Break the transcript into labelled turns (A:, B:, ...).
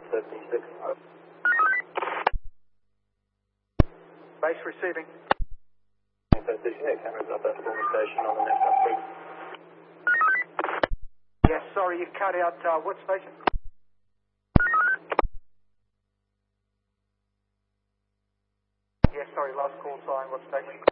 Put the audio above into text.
A: 56.
B: Base receiving.
A: Cameras up at the former station on the next upgrade.
B: Yes, sorry, you cut out. What station? Yes, sorry, last call sign. What station?